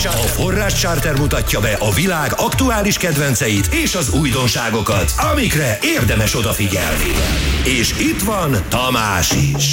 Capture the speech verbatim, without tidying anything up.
A Forrás Charter mutatja be a világ aktuális kedvenceit és az újdonságokat, amikre érdemes odafigyelni. És itt van Tamás is.